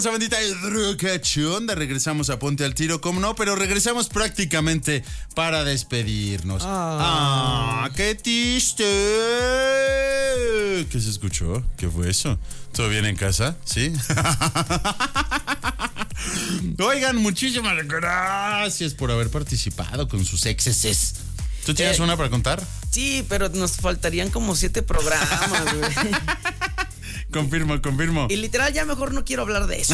Bandita Educación, regresamos a Ponte al Tiro, como no, pero regresamos prácticamente para despedirnos. ¡Qué triste! ¿Qué se escuchó? ¿Qué fue eso? ¿Todo bien en casa? ¿Sí? Oigan, muchísimas gracias por haber participado con sus exceses. ¿Tú tienes una para contar? Sí, pero nos faltarían como 7 programas, güey. Confirmo. Y literal ya mejor no quiero hablar de eso.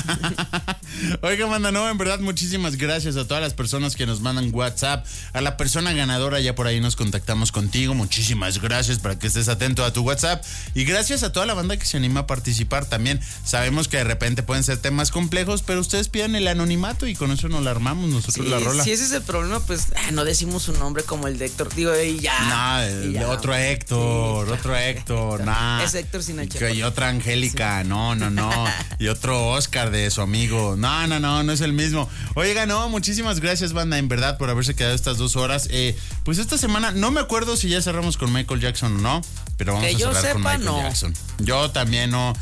Oiga, manda, no, en verdad muchísimas gracias a todas las personas que nos mandan WhatsApp. A la persona ganadora ya por ahí nos contactamos contigo. Muchísimas gracias para que estés atento a tu WhatsApp. Y gracias a toda la banda que se anima a participar también. Sabemos que de repente pueden ser temas complejos, pero ustedes pidan el anonimato y con eso nos la armamos nosotros la rola. Si ese es el problema, pues no decimos su nombre como el de Héctor. Digo, y ya. No, otro Héctor, sí, otro Héctor, nah. Es Héctor sin H. Y otra Angélica, sí. No. Y otro Oscar de su amigo. No es el mismo. Oiga, no, muchísimas gracias, banda, en verdad, por haberse quedado estas 2 horas. Pues esta semana, no me acuerdo si ya cerramos con Michael Jackson o no, pero vamos a cerrar con Michael Jackson. Yo también no.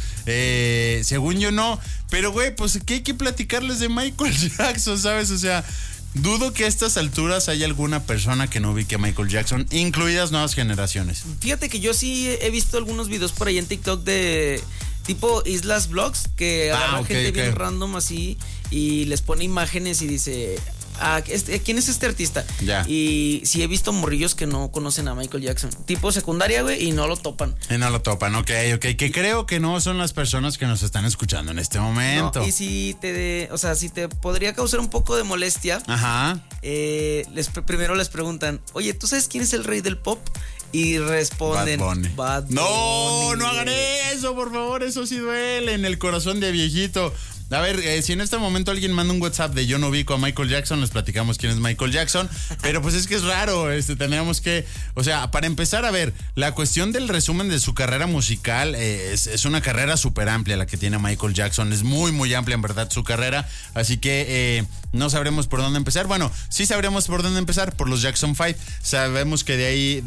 Según yo no. Pero, güey, pues que hay que platicarles de Michael Jackson, ¿sabes? O sea, dudo que a estas alturas haya alguna persona que no ubique a Michael Jackson, incluidas nuevas generaciones. Fíjate que yo sí he visto algunos videos por ahí en TikTok de tipo Islas Vlogs, que agarra gente bien random así y les pone imágenes y dice... ¿quién es este artista? Ya. Y sí he visto morrillos que no conocen a Michael Jackson. Tipo secundaria, güey, y no lo topan. Ok. Que creo que no son las personas que nos están escuchando en este momento. No, y si te podría causar un poco de molestia. Ajá. Primero les preguntan, oye, ¿tú sabes quién es el rey del pop? Y responden, Bad Bunny. No hagan eso, por favor, eso sí duele en el corazón de viejito. A ver, si en este momento alguien manda un WhatsApp de yo no ubico a Michael Jackson, les platicamos quién es Michael Jackson, pero pues es que es raro, tenemos que, o sea, para empezar, a ver, la cuestión del resumen de su carrera musical es una carrera súper amplia la que tiene Michael Jackson, es muy, muy amplia en verdad su carrera, así que no sabremos por dónde empezar. Bueno, sí sabremos por dónde empezar, por los Jackson 5, sabemos que de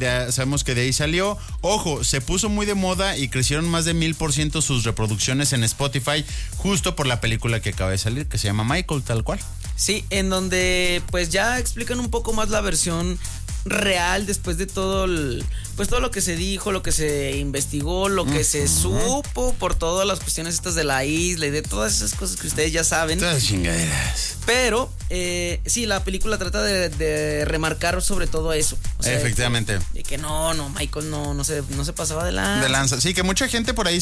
ahí salió. Ojo, se puso muy de moda y crecieron más de 1000% sus reproducciones en Spotify, justo por la película que acaba de salir, que se llama Michael, tal cual. Sí, en donde pues ya explican un poco más la versión real después de todo todo lo que se dijo, lo que se investigó, lo que se supo por todas las cuestiones estas de la isla y de todas esas cosas que ustedes ya saben. Todas chingaderas. Pero sí, la película trata de remarcar sobre todo eso. O sea, efectivamente. De que no, Michael no se pasaba de lanza. Sí, que mucha gente por ahí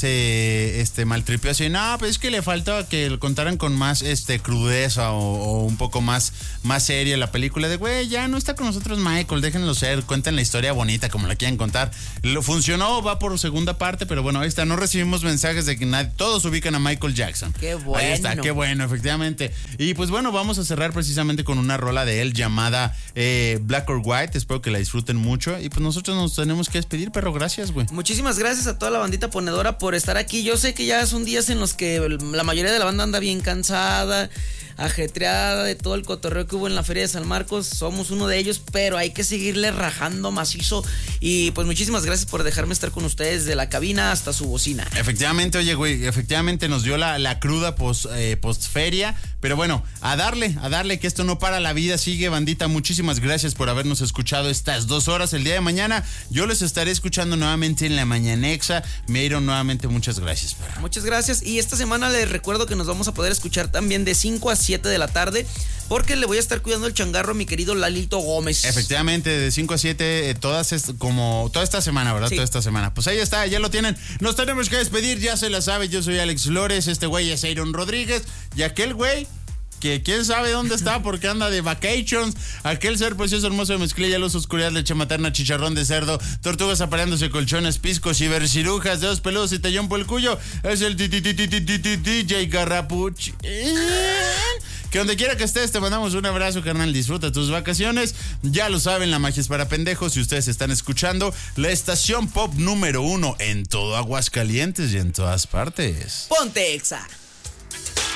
se maltripió así, pues es que le falta que lo contaran con más crudeza o un poco más seria la película de, güey, ya no está con nosotros Michael, déjenlo ser, cuenten la historia bonita como la quieran contar. Funcionó, va por segunda parte, pero bueno, ahí está, no recibimos mensajes de que todos ubican a Michael Jackson. Qué bueno. Ahí está, qué bueno, efectivamente. Y pues bueno, vamos a cerrar precisamente con una rola de él llamada Black or White, espero que la disfruten mucho y pues nosotros nos tenemos que despedir, pero gracias, güey. Muchísimas gracias a toda la bandita ponedora por estar aquí. Yo sé que ya son días en los que la mayoría de la banda anda bien cansada, ajetreada de todo el cotorreo que hubo en la Feria de San Marcos. Somos uno de ellos, pero hay que seguirle rajando macizo. Y pues muchísimas gracias por dejarme estar con ustedes de la cabina hasta su bocina. Efectivamente, oye, güey, efectivamente nos dio la cruda post-feria. Pero bueno, a darle que esto no para, la vida sigue, bandita. Muchísimas gracias por habernos escuchado estas 2 horas. El día de mañana yo les estaré escuchando nuevamente en la Mañanexa. Meiro, nuevamente muchas gracias, perro. Muchas gracias. Y esta semana les recuerdo que nos vamos a poder escuchar también de 5 a 7 de la tarde, porque le voy a estar cuidando el changarro a mi querido Lalito Gómez. Efectivamente, de 5 a 7, toda esta semana, ¿verdad? Sí. Toda esta semana. Pues ahí está, ya lo tienen. Nos tenemos que despedir, ya se la sabe. Yo soy Alex Flores, este güey es Aaron Rodríguez, y aquel güey que quién sabe dónde está porque anda de vacations. Aquel ser precioso, hermoso de mezclilla, luz, oscuridad, leche materna, chicharrón de cerdo, tortugas apareándose, colchones, piscos, cibercirujas, dedos peludos y tallón por el cuyo. Es el DJ Garrapuch. Que donde quiera que estés, te mandamos un abrazo, carnal. Disfruta tus vacaciones. Ya lo saben, la magia es para pendejos. Si ustedes están escuchando la estación pop número 1 en todo Aguascalientes y en todas partes. Ponte Exa.